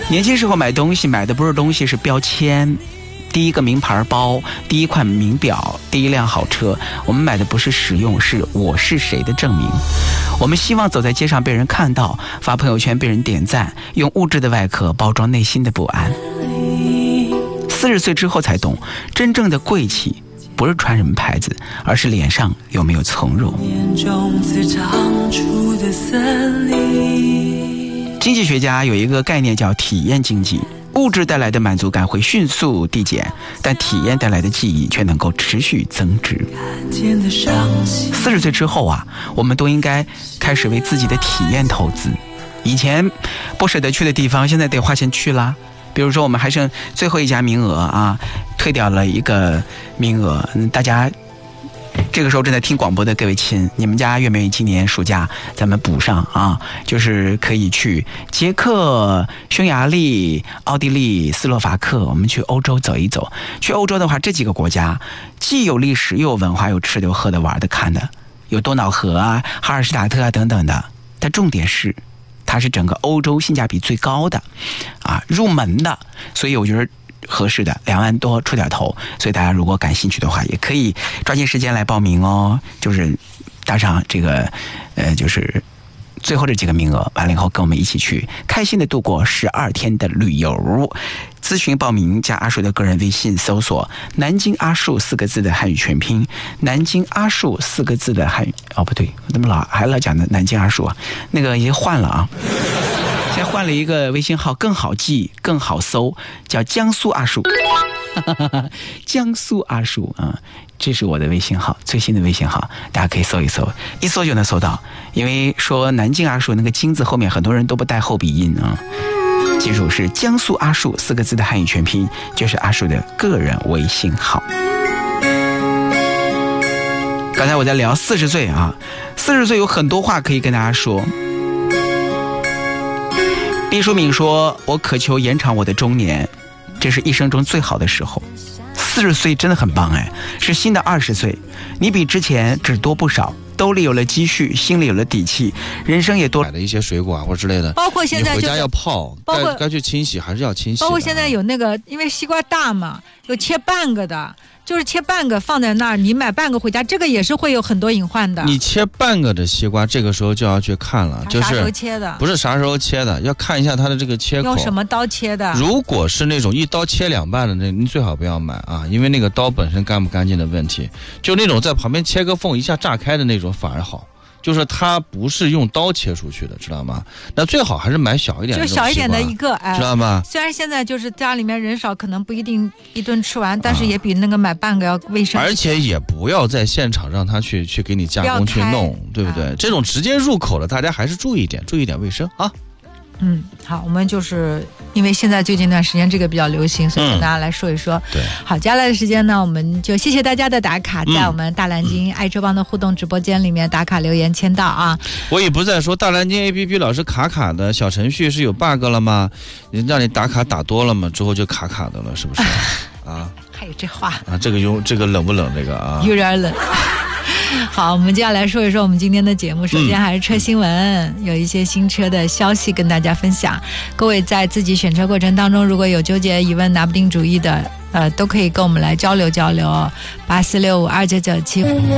年轻时候买东西买的不是东西，是标签。第一个名牌包，第一款名表，第一辆好车，我们买的不是实用，是我是谁的证明。我们希望走在街上被人看到，发朋友圈被人点赞，用物质的外壳包装内心的不安。40岁之后才懂，真正的贵气不是穿什么牌子，而是脸上有没有从容。经济学家有一个概念叫体验经济，物质带来的满足感会迅速递减，但体验带来的记忆却能够持续增值。40岁之后啊，我们都应该开始为自己的体验投资。以前不舍得去的地方，现在得花钱去啦。比如说我们还剩最后一家名额啊，退掉了一个名额，大家这个时候正在听广播的各位亲，你们家愿不愿意今年暑假咱们补上啊？就是可以去捷克、匈牙利、奥地利、斯洛伐克，我们去欧洲走一走。去欧洲的话，这几个国家既有历史，又有文化，有吃的、有喝的、玩的、看的，有多瑙河啊、哈尔施塔特啊等等的。但重点是它是整个欧洲性价比最高的啊，入门的，所以我觉得合适的2万多出点头，所以大家如果感兴趣的话，也可以抓紧时间来报名哦。就是搭上这个就是最后这几个名额，完了以后跟我们一起去开心的度过12天的旅游。咨询报名加阿树的个人微信，搜索南京阿树4个字的汉语全拼，南京阿树4个字的汉语，哦不对，我怎么还老讲的南京阿树啊？那个已经换了啊。现在换了一个微信号，更好记更好搜，叫江苏阿树。江苏阿树啊，这是我的微信号，最新的微信号，大家可以搜一搜，一搜就能搜到。因为说南京阿树那个京字后面很多人都不带后鼻音啊，记住是江苏阿树4个字的汉语全拼，就是阿树的个人微信号。刚才我在聊40岁啊，40岁有很多话可以跟大家说。毕淑敏说，我渴求延长我的中年，这是一生中最好的时候。40岁真的很棒哎，是新的20岁，你比之前只多不少，兜里有了积蓄，心里有了底气，人生也多买的一些水果啊或者之类的， 包括现在、就是、 你回家要泡，该去清洗还是要清洗。 包括现在有那个，因为西瓜大嘛，有切半个的，就是切半个放在那儿，你买半个回家，这个也是会有很多隐患的。 你切半个的西瓜，这个时候就要去看了，就是啥时候切的， 不是啥时候切的，要看一下它的这个切口， 用什么刀切的。 如果是那种一刀切2半的，你最好不要买啊，因为那个刀本身干不干净的问题。就那种在旁边切个缝一下炸开的那种反而好。就是它不是用刀切出去的，知道吗？那最好还是买小一点的， 就小一点的一个， 知道吗？ 虽然现在就是家里面人少，可能不一定一顿吃完，但是也比那个买半个要卫生。 而且也不要在现场让他去给你加工去弄，对不对？这种直接入口的，大家还是注意一点卫生啊。 好，我们就是因为现在最近一段时间这个比较流行，所以跟大家来说一说。 对， 好，接下来的时间呢，我们就谢谢大家的打卡，在我们大蓝鲸爱车帮的互动直播间里面打卡留言签到啊。 我也不再说大蓝鲸 APP 老是卡卡的，小程序是有 bug 了吗？让你打卡打多了嘛，之后就卡卡的了，是不是？啊， 还有这话啊，这个冷不冷？这个啊， 有点冷。好，我们接下来说一说我们今天的节目。首先还是车新闻，有一些新车的消息跟大家分享。各位在自己选车过程当中，如果有纠结疑问拿不定主意的，都可以跟我们来交流交流。84652997